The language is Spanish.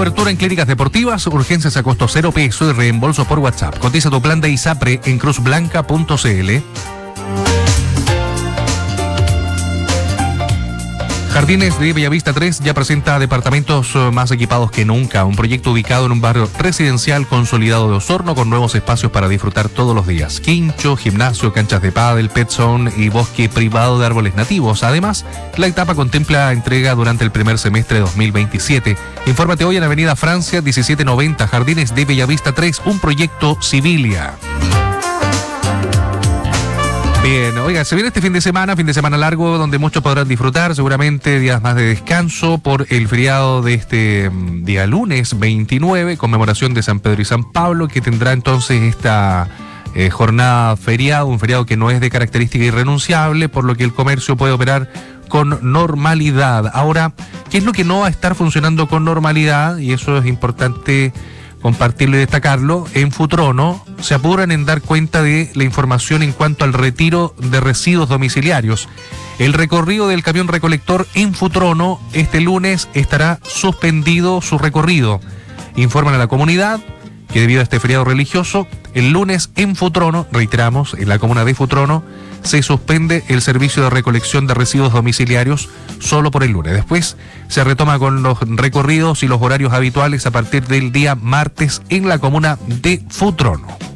Cobertura en clínicas deportivas, urgencias a costo 0 peso y reembolso por WhatsApp. Cotiza tu plan de ISAPRE en cruzblanca.cl. Jardines de Bellavista 3 ya presenta departamentos más equipados que nunca. Un proyecto ubicado en un barrio residencial consolidado de Osorno con nuevos espacios para disfrutar todos los días. Quincho, gimnasio, canchas de pádel, pet zone y bosque privado de árboles nativos. Además, la etapa contempla entrega durante el primer semestre de 2027. Infórmate hoy en Avenida Francia 1790, Jardines de Bellavista 3, un proyecto Civilia. Bien, oiga, se viene este fin de semana largo, donde muchos podrán disfrutar, seguramente días más de descanso por el feriado de este día lunes 29, conmemoración de San Pedro y San Pablo, que tendrá entonces esta jornada feriado, un feriado que no es de característica irrenunciable, por lo que el comercio puede operar con normalidad. Ahora, ¿qué es lo que no va a estar funcionando con normalidad? Y eso es importante compartirlo y destacarlo. En Futrono se apuran en dar cuenta de la información en cuanto al retiro de residuos domiciliarios. El recorrido del camión recolector en Futrono este lunes estará suspendido su recorrido. Informan a la comunidad que debido a este feriado religioso, el lunes en Futrono, reiteramos, en la comuna de Futrono, se suspende el servicio de recolección de residuos domiciliarios solo por el lunes. Después se retoma con los recorridos y los horarios habituales a partir del día martes en la comuna de Futrono.